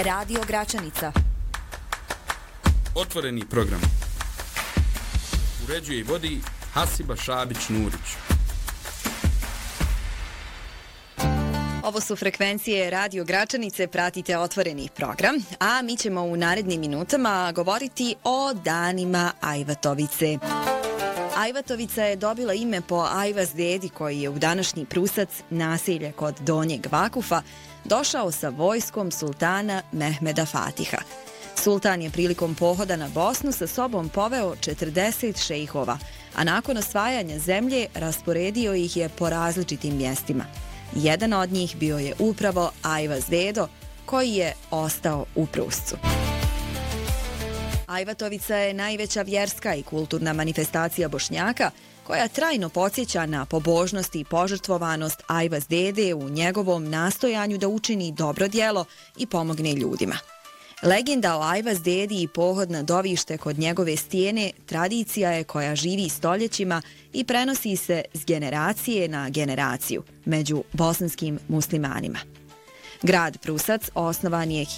Radio Gračanica. Otvoreni program. Uređuje i vodi Hasiba Šabić-Nurić. Ovo su frekvencije Radio Gračanice, pratite otvoreni program, a mi ćemo u narednim minutama govoriti o danima Ajvatovice. Ajvatovica je dobila ime po Ajvaz dedi koji je u današnji Prusac, naselje kod Donjeg Vakufa, došao sa vojskom sultana Mehmeda Fatiha. Sultan je prilikom pohoda na Bosnu sa sobom poveo 40 šejhova, a nakon osvajanja zemlje rasporedio ih je po različitim mjestima. Jedan od njih bio je upravo Ajvaz dedo, koji je ostao u Pruscu. Ajvatovica je najveća vjerska i kulturna manifestacija Bošnjaka, koja trajno podsjeća na pobožnost i požrtvovanost Ajvaz dede u njegovom nastojanju da učini dobro djelo i pomogne ljudima. Legenda o Ajvaz dedi i pohod na dovište kod njegove stijene tradicija je koja živi stoljećima i prenosi se s generacije na generaciju među bosanskim muslimanima. Grad Prusac osnovan je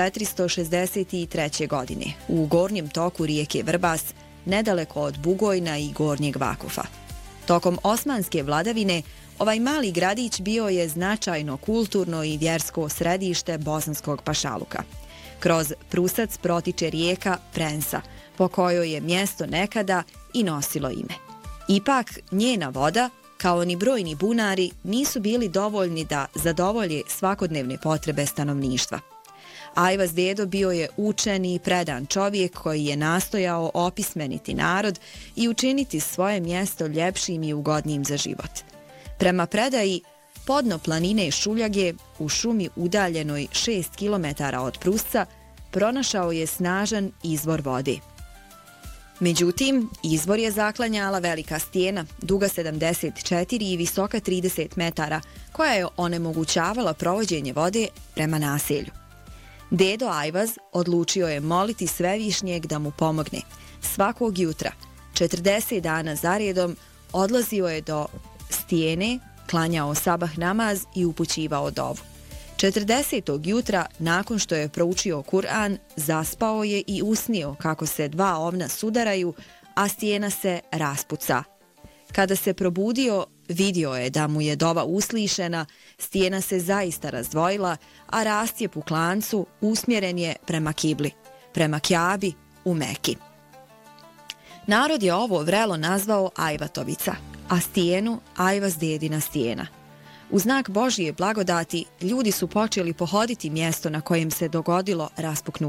1463. godine u gornjem toku rijeke Vrbas, nedaleko od Bugojna i Gornjeg Vakufa. Tokom osmanske vladavine ovaj mali gradić bio je značajno kulturno i vjersko središte bosanskog pašaluka. Kroz Prusac protiče rijeka Prensa, po kojoj je mjesto nekada i nosilo ime. Ipak, njena voda, kao ni brojni bunari, nisu bili dovoljni da zadovolje svakodnevne potrebe stanovništva. Ajvaz dedo bio je učen i predan čovjek koji je nastojao opismeniti narod i učiniti svoje mjesto ljepšim i ugodnijim za život. Prema predaji, podno planine Šuljage, u šumi udaljenoj 6 km od Prusca, pronašao je snažan izvor vode. Međutim, izvor je zaklanjala velika stijena, duga 74 i visoka 30 metara, koja je onemogućavala provođenje vode prema naselju. Dedo Ajvaz odlučio je moliti Svevišnjeg da mu pomogne. Svakog jutra, 40 dana zaredom, odlazio je do stijene, klanjao sabah namaz i upućivao dovu. 40. jutra, nakon što je proučio Kur'an, zaspao je i usnio kako se dva ovna sudaraju, a stijena se raspuca. Kada se probudio, vidio je da mu je dova uslišena, stijena se zaista razdvojila, a rastjep u klancu usmjeren je prema kibli, prema Kjabi u Meki. Narod je ovo vrelo nazvao Ajvatovica, a stijenu Ajvaz dedina stijena. U znak Božije blagodati, ljudi su počeli pohoditi mjesto na kojem se dogodilo raspuknuće